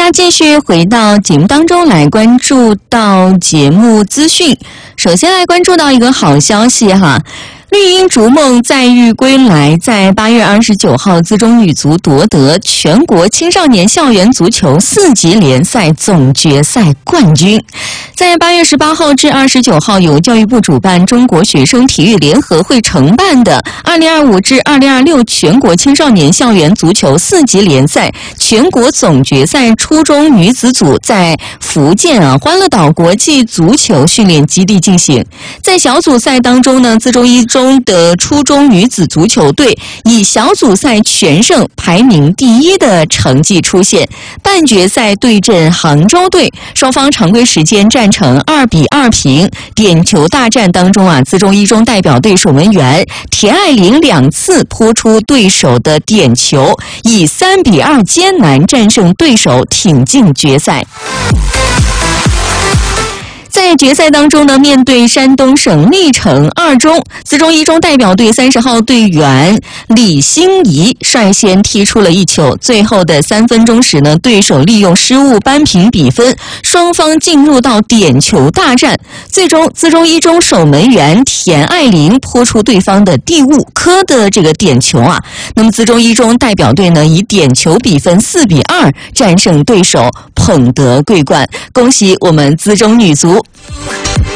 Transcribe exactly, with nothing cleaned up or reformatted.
那继续回到节目当中来关注到节目资讯，首先来关注到一个好消息哈。绿茵逐梦再遇归来，在八月二十九号，资中女足夺得全国青少年校园足球四级联赛总决赛冠军。在八月十八号至二十九号，由教育部主办、中国学生体育联合会承办的二零二五至二零二六全国青少年校园足球四级联赛全国总决赛初中女子组在福建啊欢乐岛国际足球训练基地进行。在小组赛当中呢，资中一中的初中女子足球队以小组赛全胜排名第一的成绩出现，半决赛对阵杭州队，双方常规时间战成二比二平。点球大战当中啊，资中一中代表队守门员田爱玲两次扑出对手的点球，以三比二艰难战胜对手，挺进决赛。在决赛当中呢，面对山东省历城二中，资中一中代表队三十号队员李欣怡率先踢出了一球，最后的三分钟时呢，对手利用失误扳平比分，双方进入到点球大战。最终，资中一中守门员田爱玲扑出对方的第五颗的这个点球啊，那么资中一中代表队呢，以点球比分四比二战胜对手，捧得桂冠。恭喜我们资中女足！